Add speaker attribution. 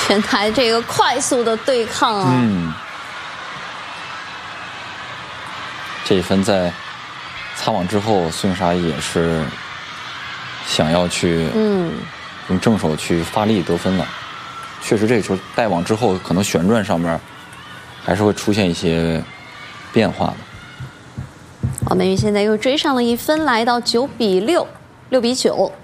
Speaker 1: 全台这个快速的对抗啊。
Speaker 2: 这一分在擦网之后，孙颖莎也是想要去用正手去发力得分了。确实，这个球带网之后，可能旋转上面还是会出现一些变化的。
Speaker 1: 王本宇现在又追上了1分，来到9比6，6比9。